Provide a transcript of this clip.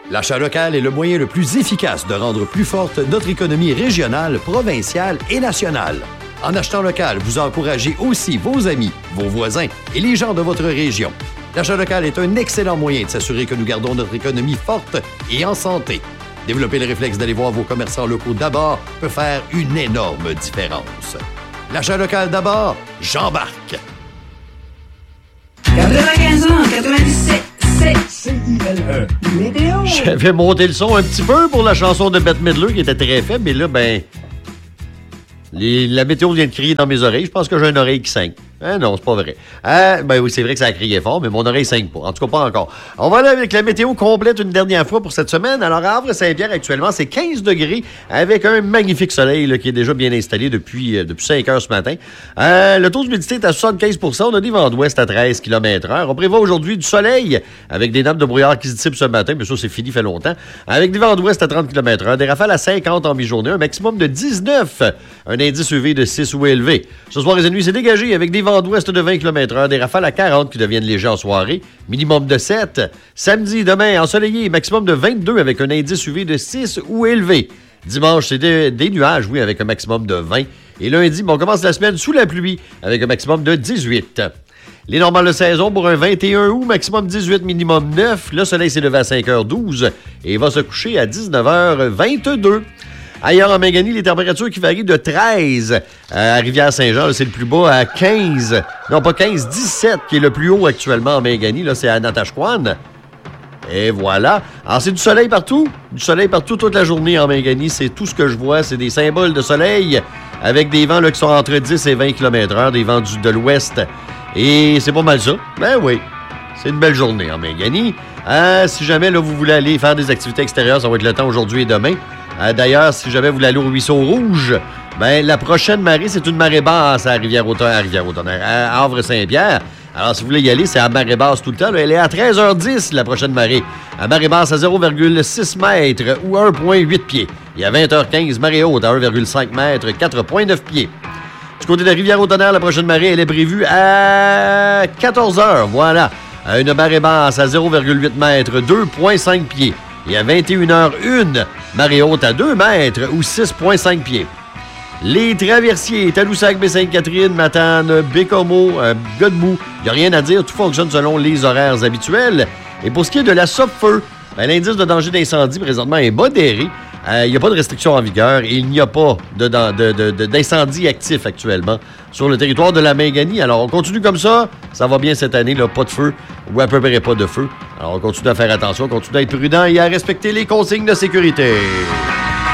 L'achat local est le moyen le plus efficace de rendre plus forte notre économie régionale, provinciale et nationale. En achetant local, vous encouragez aussi vos amis, vos voisins et les gens de votre région. L'achat local est un excellent moyen de s'assurer que nous gardons notre économie forte et en santé. Développer le réflexe d'aller voir vos commerçants locaux d'abord peut faire une énorme différence. L'achat local d'abord, j'embarque. 95 ans, 97, CILE. Météo. J'avais monté le son un petit peu pour la chanson de Bette Midler qui était très faible, mais là, la météo vient de crier dans mes oreilles. Je pense que j'ai une oreille qui saigne. Hein, non, c'est pas vrai. Oui, c'est vrai que ça a crié fort, mais mon oreille saigne pas. En tout cas, pas encore. On va aller avec la météo complète une dernière fois pour cette semaine. Alors, à Havre-Saint-Pierre, actuellement, c'est 15 degrés avec un magnifique soleil là, qui est déjà bien installé depuis 5 heures ce matin. Le taux d'humidité est à 75 %. On a des vents d'ouest à 13 km/h. On prévoit aujourd'hui du soleil avec des nappes de brouillard qui se dissipent ce matin. Mais ça, c'est fini, fait longtemps. Avec des vents d'ouest à 30 km/h, des rafales à 50 en mi-journée, un maximum de 19. Un indice UV de 6 ou élevé. Ce soir et cette nuit, c'est dégagé avec des vents d'ouest de 20 km/h, des rafales à 40 qui deviennent légers en soirée, minimum de 7. Samedi, demain, ensoleillé, maximum de 22 avec un indice UV de 6 ou élevé. Dimanche, c'est des nuages, oui, avec un maximum de 20. Et lundi, on commence la semaine sous la pluie avec un maximum de 18. Les normales de saison pour un 21 août, maximum 18, minimum 9. Le soleil s'est levé à 5h12 et va se coucher à 19h22. Ailleurs en Mingani, les températures qui varient de 13 à Rivière-Saint-Jean, c'est le plus bas à 15. Non, pas 15, 17 qui est le plus haut actuellement en Mingani. Là, c'est à Natashquan. Et voilà. Alors, c'est du soleil partout. Du soleil partout toute la journée en Mingani. C'est tout ce que je vois. C'est des symboles de soleil avec des vents là, qui sont entre 10 et 20 km/h, des vents de l'ouest. Et c'est pas mal ça. Ben oui. C'est une belle journée en Mingani. Si jamais là, vous voulez aller faire des activités extérieures, ça va être le temps aujourd'hui et demain. D'ailleurs, si jamais vous voulez aller au Ruisseau Rouge, la prochaine marée, c'est une marée basse à à Havre-Saint-Pierre. Alors, si vous voulez y aller, c'est à marée basse tout le temps. Là, elle est à 13h10, la prochaine marée. À marée basse à 0,6 mètres ou 1,8 pieds. Et à 20h15, marée haute à 1,5 mètres, 4,9 pieds. Du côté de Rivière-au-Tonnerre, la prochaine marée, elle est prévue à 14h. Voilà. À une marée basse à 0,8 mètres, 2,5 pieds. Et à 21h01, marée haute à 2 mètres ou 6,5 pieds. Les traversiers, Tadoussac, Baie-Sainte-Catherine, Matane, Bécomo, Godbout, il n'y a rien à dire, tout fonctionne selon les horaires habituels. Et pour ce qui est de la SOPFEU, l'indice de danger d'incendie présentement est modéré. Il n'y a pas de restriction en vigueur et il n'y a pas d'incendie actif actuellement sur le territoire de la Mingani. Alors, on continue comme ça. Ça va bien cette année, là, pas de feu ou à peu près pas de feu. Alors, on continue à faire attention, on continue à être prudent et à respecter les consignes de sécurité.